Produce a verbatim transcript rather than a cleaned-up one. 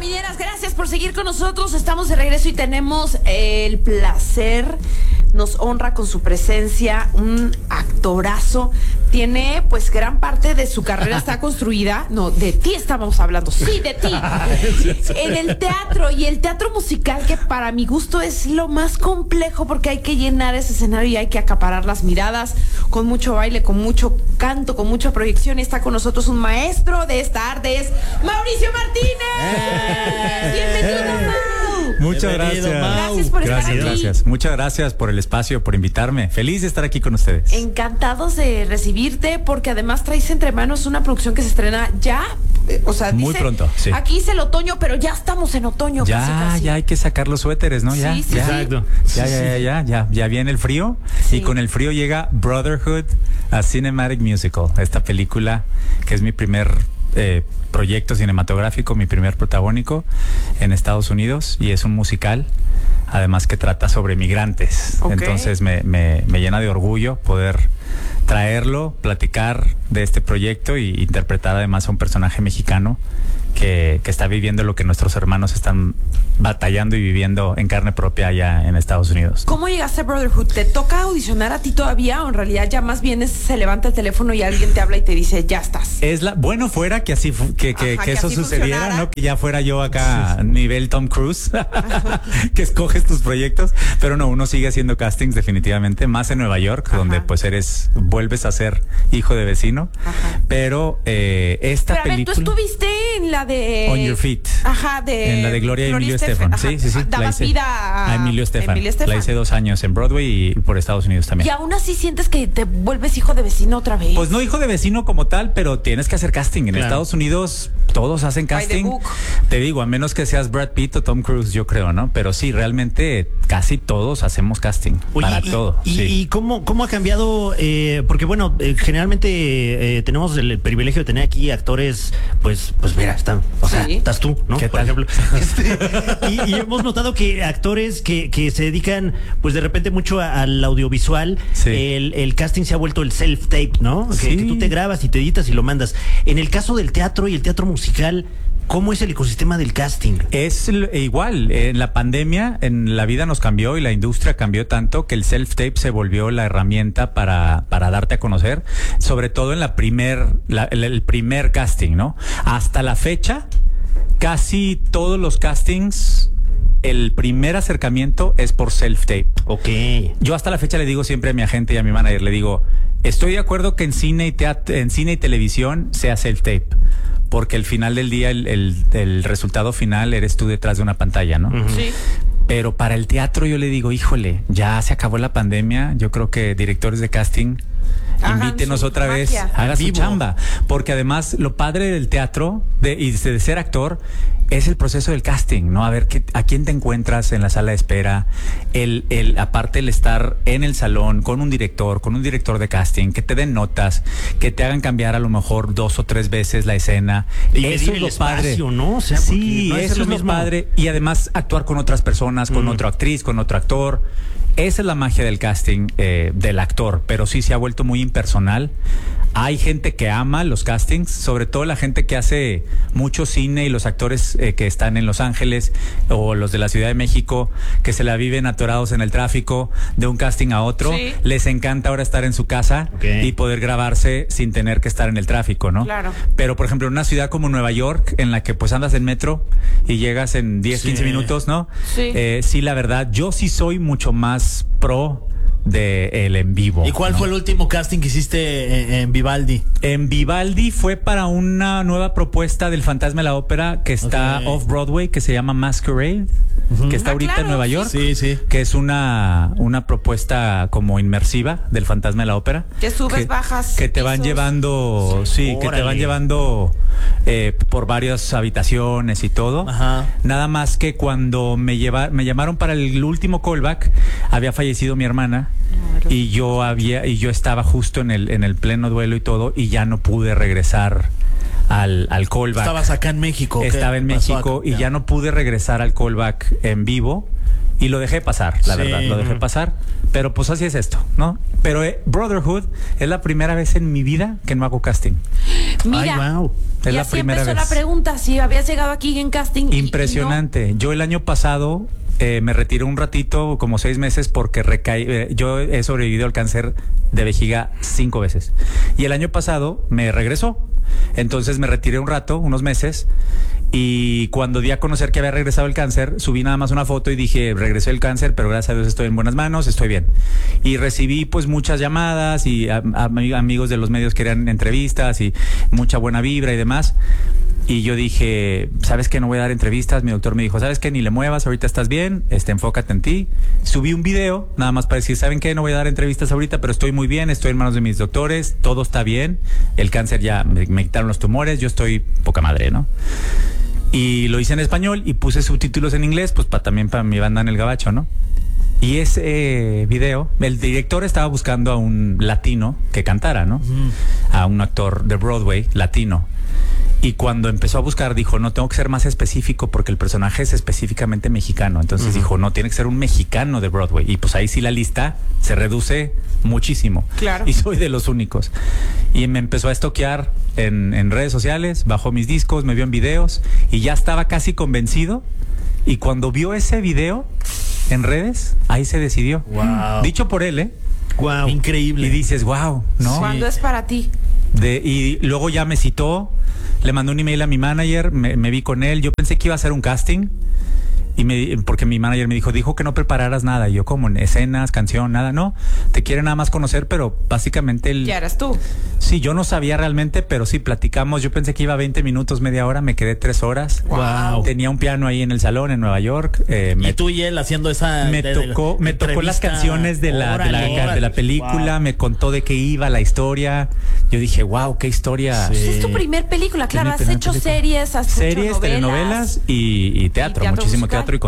Mineras, gracias por seguir con nosotros. Estamos de regreso y tenemos el placer, nos honra con su presencia un actorazo. Tiene pues gran parte de su carrera está construida, no, de ti estábamos hablando, sí, de ti, en el teatro y el teatro musical, que para mi gusto es lo más complejo porque hay que llenar ese escenario y hay que acaparar las miradas con mucho baile, con mucho canto, con mucha proyección. Y está con nosotros un maestro de esta arte, es Mauricio Martínez. ¡Eh! Bienvenido, Mau. Muchas gracias. Gracias por gracias, estar aquí. Gracias. Muchas gracias por el espacio, por invitarme. Feliz de estar aquí con ustedes. Encantados de recibirte, porque además traes entre manos una producción que se estrena ya. O sea, muy dice, pronto, sí. Aquí es el otoño, pero ya estamos en otoño. Ya, casi, casi. ya hay que sacar los suéteres, ¿no? Ya, sí, sí, ya. Exacto. Ya, ya, ya, ya, ya, ya viene el frío. Sí. Y con el frío llega Brotherhood, a Cinematic Musical. Esta película que es mi primer eh, proyecto cinematográfico, mi primer protagónico en Estados Unidos, y es un musical, además que trata sobre migrantes. Okay. Entonces me, me, me llena de orgullo poder traerlo, platicar de este proyecto y interpretar además a un personaje mexicano que, que está viviendo lo que nuestros hermanos están batallando y viviendo en carne propia allá en Estados Unidos. ¿Cómo llegaste a Brotherhood? ¿Te toca audicionar a ti todavía o en realidad ya más bien es, se levanta el teléfono y alguien te habla y te dice ya estás? Es la bueno fuera que así fu- que, que, Ajá, que que eso así sucediera, funcionara. ¿no? Que ya fuera yo acá nivel Tom Cruise, que escoges tus proyectos, pero no, uno sigue haciendo castings definitivamente, más en Nueva York, Ajá. donde pues eres, vuelves a ser hijo de vecino. Ajá. Pero eh, esta Pero a ver, película... tú estuviste en la de... On Your Feet. Ajá, de... En la de Gloria, Gloria Emilio Estefan. Estefan. Sí, sí, sí. La Dabas hice vida a, a Emilio Estefan. Emilio Estefan. La hice dos años en Broadway y por Estados Unidos también. Y aún así sientes que te vuelves hijo de vecino otra vez. Pues no hijo de vecino como tal, pero tienes que hacer casting. En Claro. Estados Unidos todos hacen By the casting. book. Te digo, a menos que seas Brad Pitt o Tom Cruise, yo creo, ¿no? Pero sí, realmente casi todos hacemos casting. Oye, para y, todo. Y, sí. y cómo, cómo ha cambiado, eh, porque bueno, eh, generalmente eh, tenemos el privilegio de tener aquí actores, pues, pues mira, están, o sea, Sí. estás tú, ¿no? ¿Qué Por tal? ejemplo. Este, y, y hemos notado que actores que, que se dedican, pues de repente mucho a- al audiovisual, Sí. el, el casting se ha vuelto el self-tape, ¿no? Que, Sí. que tú te grabas y te editas y lo mandas. En el caso del teatro y el teatro musical, ¿cómo es el ecosistema del casting? Es l- igual, en la pandemia, en la vida nos cambió y la industria cambió tanto que el self-tape se volvió la herramienta para, para darte a conocer, sobre todo en la primer, la- el, el primer casting, ¿no? Hasta la fecha, casi todos los castings, el primer acercamiento es por self-tape. Ok. Yo hasta la fecha le digo siempre a mi agente y a mi manager, le digo, estoy de acuerdo que en cine y teatro, en cine y televisión sea self-tape, porque al final del día el, el, el resultado final eres tú detrás de una pantalla, ¿no? Ujú. Sí. Pero para el teatro yo le digo, híjole, ya se acabó la pandemia, yo creo que directores de casting, Hagan invítenos su otra vez, magia. haga su Vivo. chamba, porque además lo padre del teatro de, y de ser actor es el proceso del casting, ¿no? A ver qué, a quién te encuentras en la sala de espera, el, el, aparte el estar en el salón con un director, con un director de casting, que te den notas, que te hagan cambiar a lo mejor dos o tres veces la escena. Y Eso medir es el lo padre. espacio, ¿no? O sea, porque sí, no es eso lo es lo mismo. padre. Y además actuar con otras personas, con Mm. otra actriz, con otro actor. Esa es la magia del casting, eh, del actor, pero sí se ha vuelto muy impersonal. Hay gente que ama los castings, sobre todo la gente que hace mucho cine y los actores eh, que están en Los Ángeles o los de la Ciudad de México, que se la viven atorados en el tráfico de un casting a otro. Sí. Les encanta ahora estar en su casa Ok. y poder grabarse sin tener que estar en el tráfico, ¿no? Claro. Pero, por ejemplo, en una ciudad como Nueva York, en la que pues andas en metro y llegas en diez, Sí. quince minutos, ¿no? Sí. Eh, sí, la verdad, yo sí soy mucho más pro de el en vivo. ¿Y cuál ¿no? fue el último casting que hiciste en, en Vivaldi? En Vivaldi fue para una nueva propuesta del Fantasma de la Ópera que está Ok. off-Broadway, que se llama Masquerade, que está Ah, ahorita claro, en Nueva sí, York. Sí, sí. Que es una, una propuesta como inmersiva del Fantasma de la Ópera. Que subes, bajas, Que te van pisos. llevando, sí, que te van Órale. llevando eh, por varias habitaciones y todo. Ajá. Nada más que cuando me, lleva, me llamaron para el último callback, había fallecido mi hermana. Y yo había, y yo estaba justo en el, en el pleno duelo y todo, y ya no pude regresar al, al callback. Estabas acá en México. ¿qué Estaba en pasó México acá? y ya no pude regresar al callback en vivo. Y lo dejé pasar, la Sí. verdad, lo dejé pasar. Pero pues así es esto, ¿no? Pero eh, Brotherhood es la primera vez en mi vida que no hago casting. Mira, Ay, wow. y Es la así primera empezó vez. la pregunta, si habías llegado aquí en casting. y- y Impresionante. Yo el año pasado eh, me retiré un ratito, como seis meses, porque recaí. Eh, yo he sobrevivido al cáncer de vejiga cinco veces. Y el año pasado me regresó. Entonces me retiré un rato, unos meses. Y cuando di a conocer que había regresado el cáncer, subí nada más una foto y dije, regresé el cáncer, pero gracias a Dios estoy en buenas manos, estoy bien. Y recibí pues muchas llamadas y a, a, amigos de los medios querían entrevistas y mucha buena vibra y demás. Y yo dije, ¿sabes qué? No voy a dar entrevistas. Mi doctor me dijo, ¿sabes qué? Ni le muevas, ahorita estás bien, este, enfócate en ti. Subí un video, nada más para decir, ¿saben qué? No voy a dar entrevistas ahorita, pero estoy muy bien, estoy en manos de mis doctores, todo está bien. El cáncer ya, me, me quitaron los tumores, yo estoy poca madre, ¿no? Y lo hice en español y puse subtítulos en inglés, pues para también para mi banda en el gabacho, ¿no? Y ese video, el director estaba buscando a un latino que cantara, ¿no? Mm. A un actor de Broadway latino. Y cuando empezó a buscar, dijo, no, tengo que ser más específico porque el personaje es específicamente mexicano. Entonces uh-huh. dijo, no, tiene que ser un mexicano de Broadway. Y pues ahí sí la lista se reduce muchísimo. Claro. Y soy de los únicos. Y me empezó a estoquear en, en redes sociales, bajó mis discos, me vio en videos y ya estaba casi convencido. Y cuando vio ese video en redes, ahí se decidió. Wow. Dicho por él, ¿eh? Wow. Increíble. Y dices, wow, ¿no? ¿Cuándo es para ti? De, y luego ya me citó, le mandé un email a mi manager, me, me vi con él, yo pensé que iba a hacer un casting. Y me, porque mi manager me dijo, dijo que no prepararas nada. Y yo, como en escenas, canción, nada, no. Te quiere nada más conocer, pero básicamente el... Ya eras tú. Sí, yo no sabía realmente, pero sí platicamos. Yo pensé que iba veinte minutos, media hora, me quedé tres horas. Wow. Tenía un piano ahí en el salón en Nueva York. Eh, y me, tú y él haciendo esa... Me de, tocó, me tocó las canciones de la, órale, de, la órale, de la película, wow. Me contó de qué iba la historia. Yo dije, wow, qué historia. Sí. Es tu primer película, claro. Has hecho película. series, has series, hecho novelas. telenovelas y, y teatro, y teatro muchísimo musical. Teatro y